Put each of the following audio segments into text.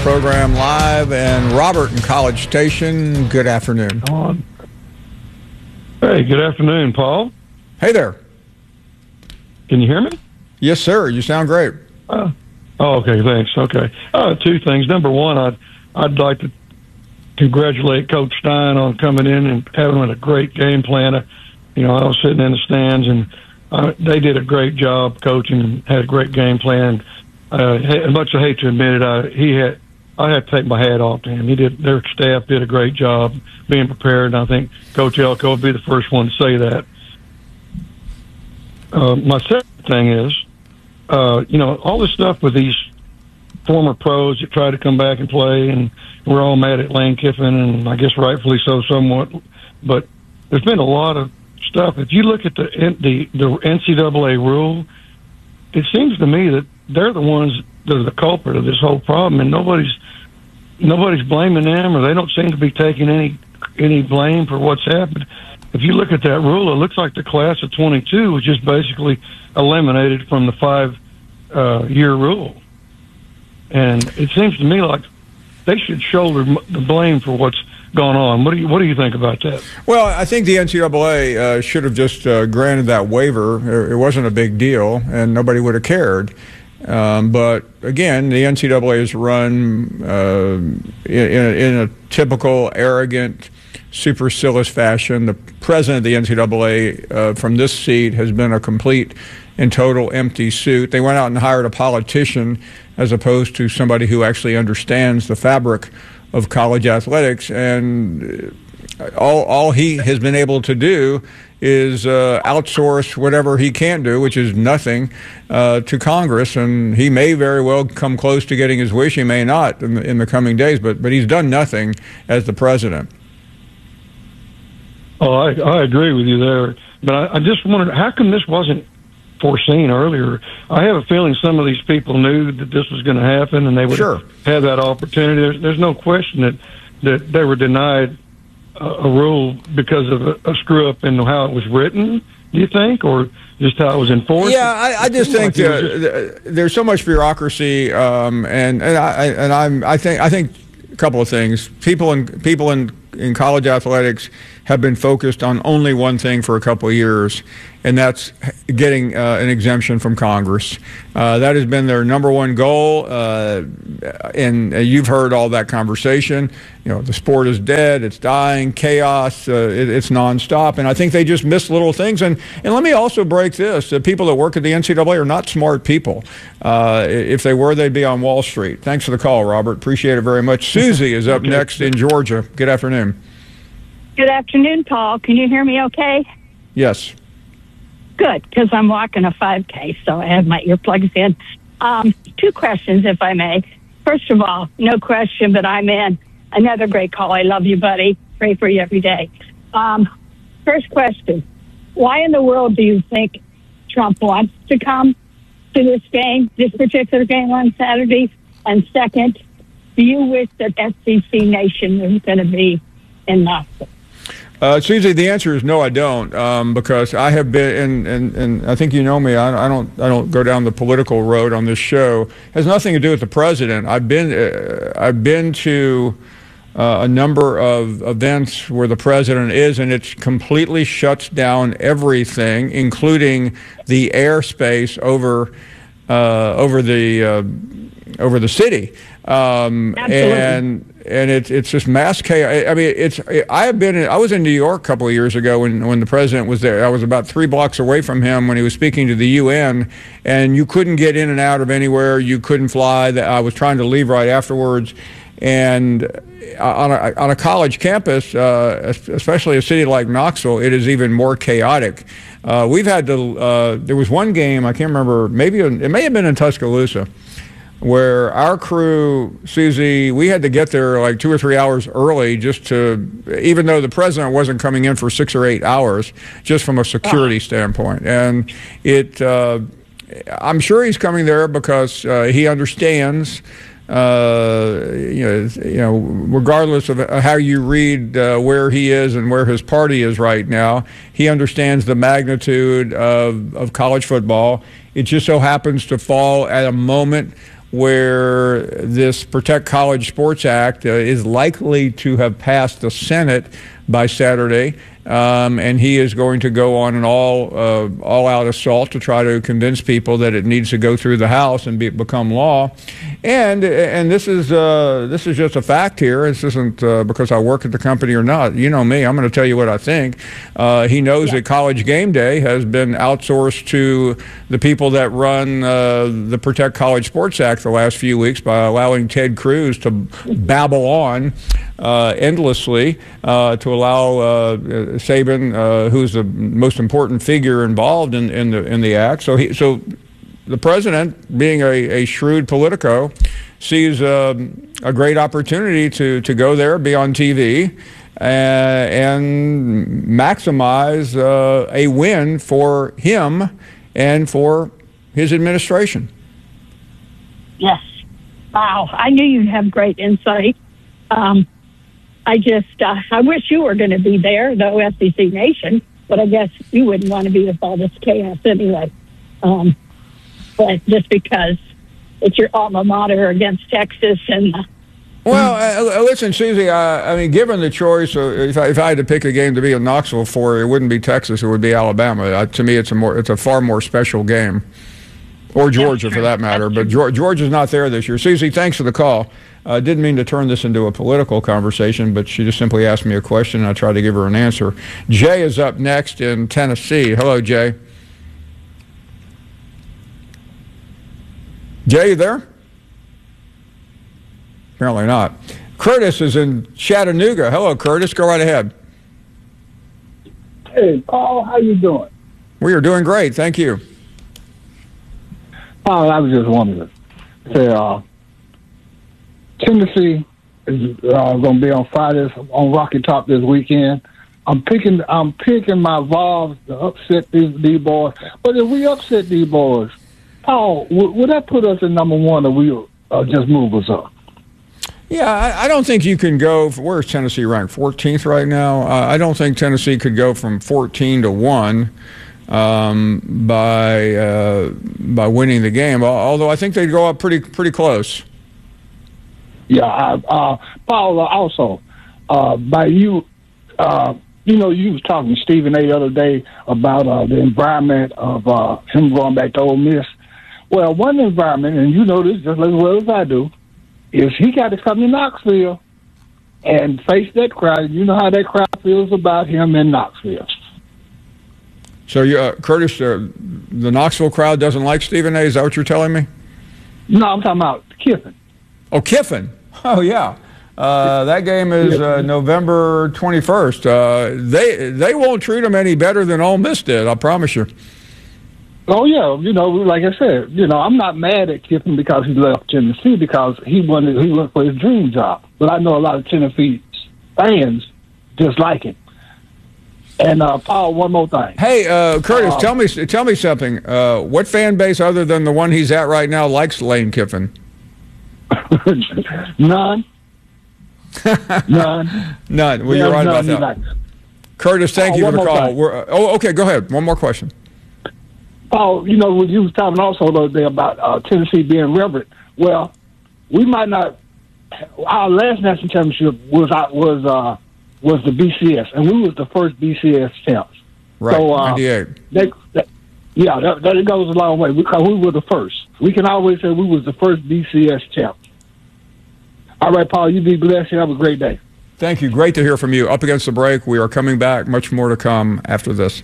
Program live, and Robert in College Station. Good afternoon. Hey, good afternoon, Paul. Hey there. Can you hear me? Yes, sir. You sound great. Okay, thanks. Okay, two things. Number one, I'd like to congratulate Coach Stein on coming in and having a great game plan. I was sitting in the stands, and they did a great job coaching and had a great game plan. As much as I hate to admit it, I had to take my hat off to him. Their staff did a great job being prepared, and I think Coach Elko will be the first one to say that. My second thing is, all this stuff with these former pros that try to come back and play, and we're all mad at Lane Kiffin, and I guess rightfully so somewhat, but there's been a lot of stuff. If you look at the NCAA rule, it seems to me that they're the ones that are the culprit of this whole problem, and nobody's blaming them, or they don't seem to be taking any blame for what's happened. If you look at that rule, it looks like the class of 22 was just basically eliminated from the 5-year rule. And it seems to me like they should shoulder the blame for what's gone on. What do you think about that? Well, I think the NCAA should have just granted that waiver. It wasn't a big deal, and nobody would have cared. But again, the NCAA is run in a typical arrogant, supercilious fashion. The president of the NCAA from this seat has been a complete and total empty suit. They went out and hired a politician as opposed to somebody who actually understands the fabric of college athletics, and all he has been able to do is outsource whatever he can't do, which is nothing, to Congress. And he may very well come close to getting his wish. He may not in the coming days, but he's done nothing as the president. Oh, I agree with you there. But I just wondered, how come this wasn't foreseen earlier? I have a feeling some of these people knew that this was going to happen, and they would have that opportunity. There's no question that they were denied a rule because of a screw up in how it was written, do you think, or just how it was enforced? Yeah, I just think there's so much bureaucracy, and I think a couple of things. People in college athletics have been focused on only one thing for a couple of years, and that's getting an exemption from Congress. That has been their number one goal, and you've heard all that conversation. The sport is dead, it's dying, chaos, it's nonstop, and I think they just miss little things. And let me also break this. The people that work at the NCAA are not smart people. If they were, they'd be on Wall Street. Thanks for the call, Robert. Appreciate it very much. Susie is up next in Georgia. Good afternoon. Good afternoon, Paul. Can you hear me okay? Yes. Good, because I'm walking a 5K, so I have my earplugs in. Two questions, if I may. First of all, no question, but I'm in. Another great call. I love you, buddy. Pray for you every day. First question, why in the world do you think Trump wants to come to this particular game on Saturday? And second, do you wish that SEC Nation was going to be in Knoxville? Susie, the answer is no, I don't, because I have been, and I think you know me. I don't go down the political road on this show. It has nothing to do with the president. I've been to a number of events where the president is, and it completely shuts down everything, including the airspace over the city. And it's just mass chaos. I mean, I was in New York a couple of years ago when the president was there. I was about 3 blocks away from him when he was speaking to the UN, and you couldn't get in and out of anywhere. You couldn't fly. I was trying to leave right afterwards. And on a college campus, especially a city like Knoxville, it is even more chaotic. We've had to. There was one game, I can't remember. It may have been in Tuscaloosa, where our crew, Susie, we had to get there like 2 or 3 hours early even though the president wasn't coming in for 6 or 8 hours, just from a security standpoint. And I'm sure he's coming there because he understands, regardless of how you read where he is and where his party is right now, he understands the magnitude of college football. It just so happens to fall at a moment where this Protect College Sports Act is likely to have passed the Senate by Saturday. And he is going to go on an all-out assault to try to convince people that it needs to go through the House and become law. And this is just a fact here. This isn't because I work at the company or not. You know me. I'm going to tell you what I think. He knows that College Game Day has been outsourced to the people that run the Protect College Sports Act the last few weeks by allowing Ted Cruz to babble on endlessly to allow Saban, who's the most important figure involved in the act. So the president, being a shrewd politico, sees a great opportunity to go there, be on TV, and maximize a win for him and for his administration. Yes. Wow. I knew you'd have great insight. I wish you were going to be there, though, SEC Nation, but I guess you wouldn't want to be with all this chaos anyway. But just because it's your alma mater against Texas and... Well, listen, Susie, I mean, given the choice, if I had to pick a game to be in Knoxville for, it wouldn't be Texas, it would be Alabama. To me, it's a far more special game. Or Georgia, for that matter. But Georgia's not there this year. Susie, thanks for the call. Didn't mean to turn this into a political conversation, but she just simply asked me a question, and I tried to give her an answer. Jay is up next in Tennessee. Hello, Jay. Jay, you there? Apparently not. Curtis is in Chattanooga. Hello, Curtis. Go right ahead. Hey, Paul, how you doing? We are doing great. Thank you. I was just wondering. Say, Tennessee is going to be on Friday on Rocky Top this weekend. I'm picking my Vols to upset these boys. But if we upset these boys, Paul, would that put us in number one, or will just move us up? Yeah, I don't think you can go. Where's Tennessee ranked? 14th right now. I don't think Tennessee could go from 14 to 1 by winning the game. Although I think they'd go up pretty close. Yeah, Paul. Also, by you, you was talking to Stephen A. the other day about the environment of him going back to Ole Miss. Well, one environment, and you know this just as well as I do, is he got to come to Knoxville and face that crowd. You know how that crowd feels about him in Knoxville. So, Curtis, the Knoxville crowd doesn't like Stephen A. Is that what you're telling me? No, I'm talking about Kiffin. Oh, Kiffin. Oh, yeah. That game is November 21st. They won't treat him any better than Ole Miss did, I promise you. Oh, yeah. Like I said, I'm not mad at Kiffin because he left Tennessee because he went for his dream job. But I know a lot of Tennessee fans dislike him. And, Paul, one more thing. Hey, Curtis, tell me something. What fan base other than the one he's at right now likes Lane Kiffin? None. None. Well, you're right about that. Curtis, thank you for the call. Okay, go ahead. One more question. Paul, when you was talking also the other day about Tennessee being reverent. Well, we might not. Our last national championship was the BCS, and we was the first BCS champs. Right, so, 98. That goes a long way because we were the first. We can always say we was the first BCS champs. All right, Paul, you be blessed. You have a great day. Thank you. Great to hear from you. Up against the break. We are coming back. Much more to come after this.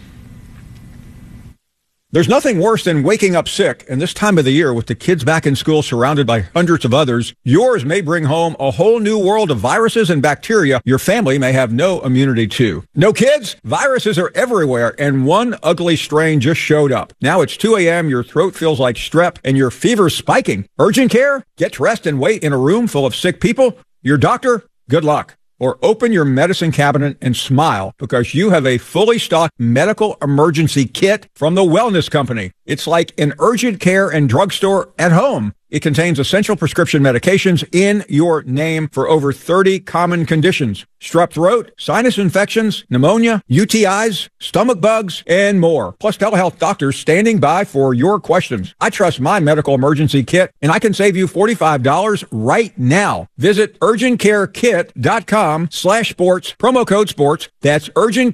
There's nothing worse than waking up sick, and this time of the year with the kids back in school surrounded by hundreds of others, yours may bring home a whole new world of viruses and bacteria your family may have no immunity to. No kids? Viruses are everywhere, and one ugly strain just showed up. Now it's 2 a.m., your throat feels like strep, and your fever's spiking. Urgent care? Get dressed and wait in a room full of sick people? Your doctor? Good luck. Or open your medicine cabinet and smile because you have a fully stocked medical emergency kit from the Wellness Company. It's like an urgent care and drugstore at home. It contains essential prescription medications in your name for over 30 common conditions. Strep throat, sinus infections, pneumonia, UTIs, stomach bugs, and more. Plus telehealth doctors standing by for your questions. I trust my medical emergency kit, and I can save you $45 right now. Visit urgentcarekit.com/sports, promo code sports. That's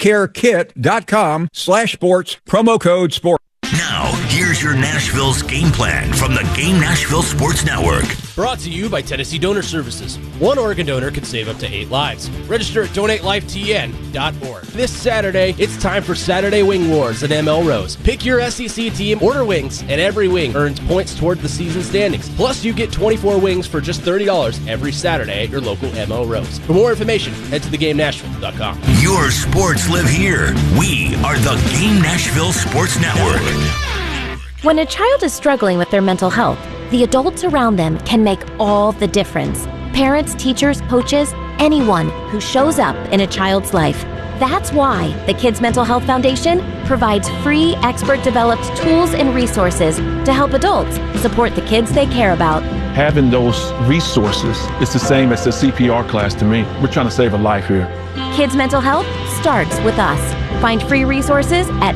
urgentcarekit.com/sports, promo code sports. Now, here's your Nashville's game plan from the Game Nashville Sports Network. Brought to you by Tennessee Donor Services. One organ donor could save up to 8 lives. Register at donatelifetn.org. This Saturday, it's time for Saturday Wing Wars at ML Rose. Pick your SEC team, order wings, and every wing earns points toward the season standings. Plus, you get 24 wings for just $30 every Saturday at your local ML Rose. For more information, head to theGameNashville.com. Your sports live here. We are the Game Nashville Sports Network. When a child is struggling with their mental health, the adults around them can make all the difference. Parents, teachers, coaches, anyone who shows up in a child's life. That's why the Kids Mental Health Foundation provides free, expert-developed tools and resources to help adults support the kids they care about. Having those resources is the same as the CPR class to me. We're trying to save a life here. Kids Mental Health starts with us. Find free resources at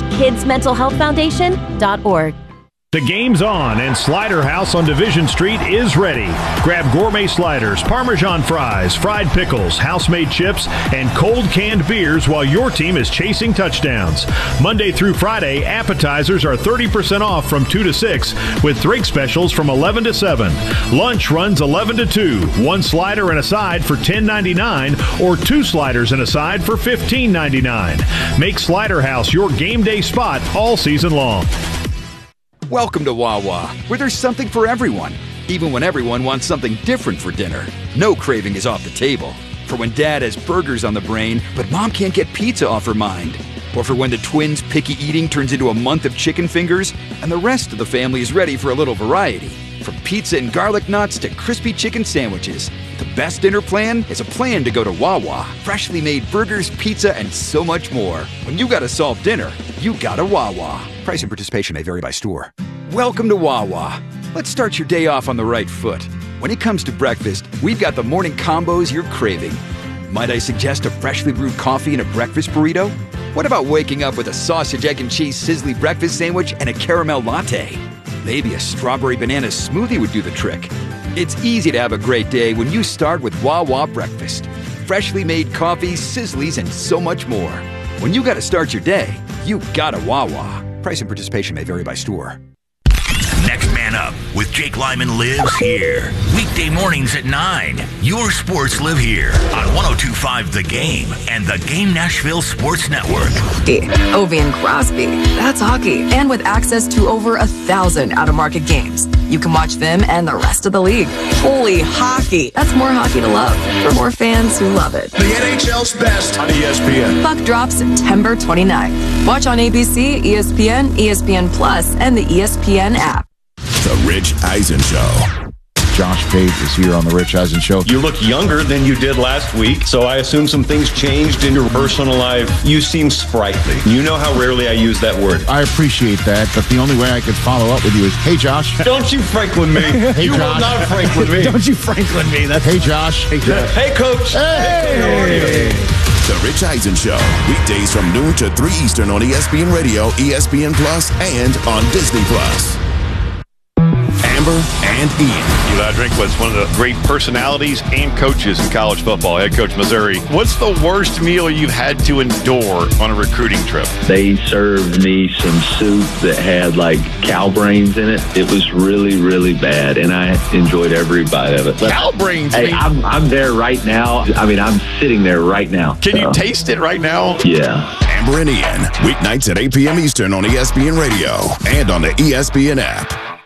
kidsmentalhealthfoundation.org. The game's on, and Slider House on Division Street is ready. Grab gourmet sliders, Parmesan fries, fried pickles, house-made chips, and cold canned beers while your team is chasing touchdowns. Monday through Friday, appetizers are 30% off from 2 to 6, with drink specials from 11 to 7. Lunch runs 11 to 2. One slider and a side for $10.99, or 2 sliders and a side for $15.99. Make Slider House your game day spot all season long. Welcome to Wawa, where there's something for everyone, even when everyone wants something different for dinner. No craving is off the table. For when Dad has burgers on the brain, but Mom can't get pizza off her mind. Or for when the twins' picky eating turns into a month of chicken fingers, and the rest of the family is ready for a little variety. From pizza and garlic knots to crispy chicken sandwiches, the best dinner plan is a plan to go to Wawa. Freshly made burgers, pizza, and so much more. When you gotta solve dinner, you gotta Wawa. Price and participation may vary by store. Welcome to Wawa. Let's start your day off on the right foot. When it comes to breakfast, we've got the morning combos you're craving. Might I suggest a freshly brewed coffee and a breakfast burrito? What about waking up with a sausage, egg, and cheese sizzly breakfast sandwich and a caramel latte? Maybe a strawberry banana smoothie would do the trick. It's easy to have a great day when you start with Wawa breakfast. Freshly made coffee, sizzlies, and so much more. When you gotta start your day, you gotta Wawa. Price and participation may vary by store. Next Man Up with Jake Lyman lives here. Weekday mornings at 9. Your sports live here on 102.5 The Game and the Game Nashville Sports Network. Ovi and Crosby, that's hockey. And with access to over 1,000 out-of-market games, you can watch them and the rest of the league. Holy hockey. That's more hockey to love for more fans who love it. The NHL's best on ESPN. Puck drops September 29th. Watch on ABC, ESPN, ESPN Plus, and the ESPN app. The Rich Eisen Show. Josh Page is here on The Rich Eisen Show. You look younger than you did last week, so I assume some things changed in your personal life. You seem sprightly. You know how rarely I use that word. I appreciate that, but the only way I could follow up with you is, hey, Josh. Don't you Franklin me. Hey, you Josh. will not Franklin me. Don't you Franklin me. That's hey, Josh. Hey, Josh. Hey, Coach. Hey. The Rich Eisen Show. Weekdays from noon to 3 Eastern on ESPN Radio, ESPN Plus, and on Disney Plus. Amber and Ian. Eli Drinkwitz, one of the great personalities and coaches in college football, head coach Missouri. What's the worst meal you've had to endure on a recruiting trip? They served me some soup that had like cow brains in it. It was really, really bad, and I enjoyed every bite of it. Cow brains? Hey, I'm there right now. I mean, I'm sitting there right now. Can you taste it right now? Yeah. Amber and Ian, weeknights at 8 p.m. Eastern on ESPN Radio and on the ESPN app.